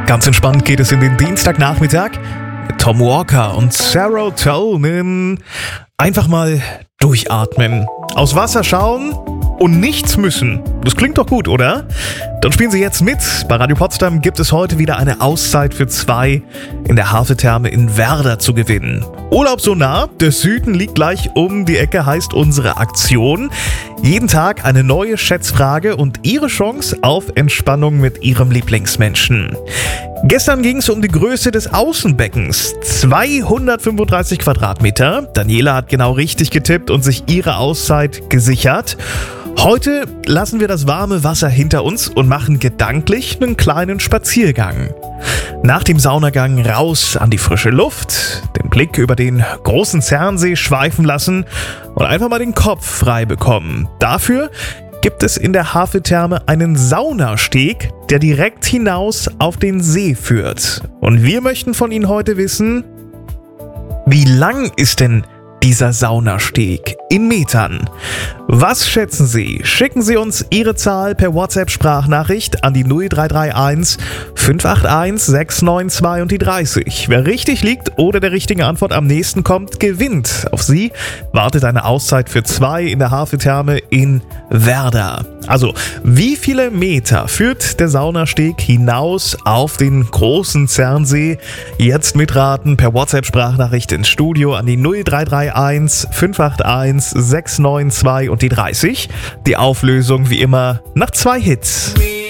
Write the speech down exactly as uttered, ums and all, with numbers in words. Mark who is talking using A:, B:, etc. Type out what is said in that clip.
A: Ganz entspannt geht es in den Dienstagnachmittag mit Tom Walker und Serotonin. Einfach mal durchatmen, aus Wasser schauen und nichts müssen. Das klingt doch gut, oder? Dann spielen Sie jetzt mit. Bei Radio Potsdam gibt es heute wieder eine Auszeit für zwei in der Hafetherme in Werder zu gewinnen. Urlaub so nah, der Süden liegt gleich um die Ecke, heißt unsere Aktion. Jeden Tag eine neue Schätzfrage und Ihre Chance auf Entspannung mit Ihrem Lieblingsmenschen. Gestern ging es um die Größe des Außenbeckens. zweihundertfünfunddreißig Quadratmeter. Daniela hat genau richtig getippt und sich ihre Auszeit gesichert. Heute lassen wir das warme Wasser hinter uns und machen gedanklich einen kleinen Spaziergang. Nach dem Saunagang raus an die frische Luft, den Blick über den großen Zernsee schweifen lassen und einfach mal den Kopf frei bekommen. Dafür gibt es in der Hafetherme einen Saunasteg, der direkt hinaus auf den See führt. Und wir möchten von Ihnen heute wissen, wie lang ist denn dieser Saunasteg in Metern? Was schätzen Sie? Schicken Sie uns Ihre Zahl per WhatsApp-Sprachnachricht an die null drei drei eins fünf acht eins sechs neun zwei und die dreißig. Wer richtig liegt oder der richtigen Antwort am nächsten kommt, gewinnt. Auf Sie wartet eine Auszeit für zwei in der Hafetherme in Werder. Also, wie viele Meter führt der Saunasteg hinaus auf den großen Zernsee? Jetzt mitraten per WhatsApp-Sprachnachricht ins Studio an die null drei drei eins fünf acht eins sechs neun zwei und die dreißig. Die Auflösung wie immer nach zwei Hits.